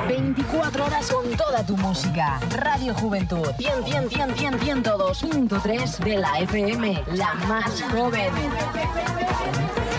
24 horas con toda tu música. Radio Juventud, 102.3 de la FM, la más joven.